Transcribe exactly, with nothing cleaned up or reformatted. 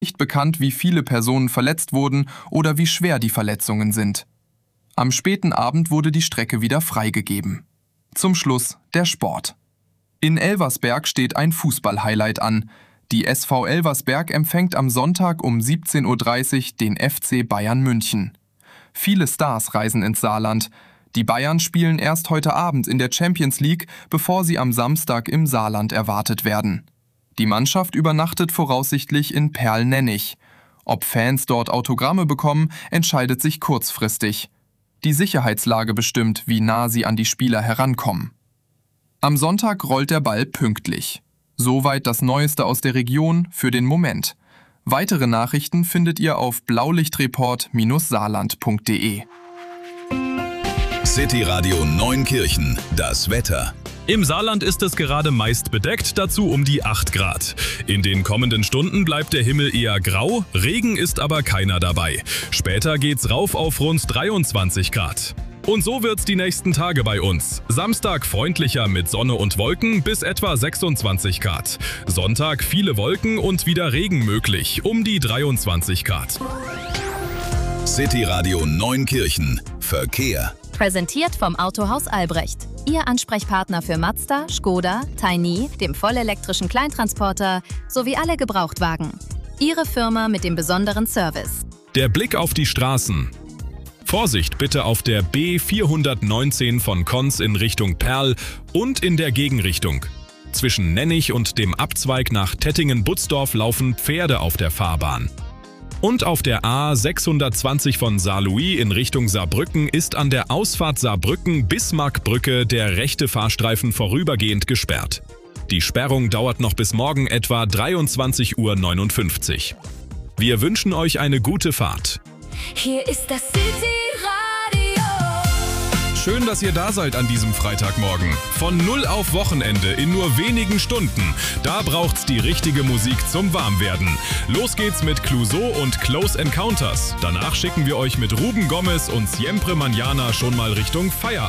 Nicht bekannt, wie viele Personen verletzt wurden oder wie schwer die Verletzungen sind. Am späten Abend wurde die Strecke wieder freigegeben. Zum Schluss der Sport. In Elversberg steht ein Fußball-Highlight an. Die S V Elversberg empfängt am Sonntag um siebzehn Uhr dreißig den F C Bayern München. Viele Stars reisen ins Saarland. Die Bayern spielen erst heute Abend in der Champions League, bevor sie am Samstag im Saarland erwartet werden. Die Mannschaft übernachtet voraussichtlich in Perl-Nennig. Ob Fans dort Autogramme bekommen, entscheidet sich kurzfristig. Die Sicherheitslage bestimmt, wie nah sie an die Spieler herankommen. Am Sonntag rollt der Ball pünktlich. Soweit das Neueste aus der Region für den Moment. Weitere Nachrichten findet ihr auf blaulichtreport Saarland punkt de. City Radio Neunkirchen, das Wetter. Im Saarland ist es gerade meist bedeckt, dazu um die acht Grad. In den kommenden Stunden bleibt der Himmel eher grau, Regen ist aber keiner dabei. Später geht's rauf auf rund dreiundzwanzig Grad. Und so wird's die nächsten Tage bei uns. Samstag freundlicher mit Sonne und Wolken bis etwa sechsundzwanzig Grad. Sonntag viele Wolken und wieder Regen möglich, um die dreiundzwanzig Grad. City Radio Neunkirchen, Verkehr. Präsentiert vom Autohaus Albrecht. Ihr Ansprechpartner für Mazda, Skoda, Tiny, dem vollelektrischen Kleintransporter sowie alle Gebrauchtwagen. Ihre Firma mit dem besonderen Service. Der Blick auf die Straßen. Vorsicht bitte auf der B vierhundertneunzehn von Konz in Richtung Perl und in der Gegenrichtung. Zwischen Nennig und dem Abzweig nach Tettingen-Butzdorf laufen Pferde auf der Fahrbahn. Und auf der A sechshundertzwanzig von Saarlouis in Richtung Saarbrücken ist an der Ausfahrt Saarbrücken-Bismarckbrücke der rechte Fahrstreifen vorübergehend gesperrt. Die Sperrung dauert noch bis morgen etwa dreiundzwanzig Uhr neunundfünfzig. Wir wünschen euch eine gute Fahrt. Hier ist das City Radio. Schön, dass ihr da seid an diesem Freitagmorgen. Von null auf Wochenende in nur wenigen Stunden. Da braucht's die richtige Musik zum Warmwerden. Los geht's mit Clouseau und Close Encounters. Danach schicken wir euch mit Ruben Gomez und Siempre Mañana schon mal Richtung Feierabend.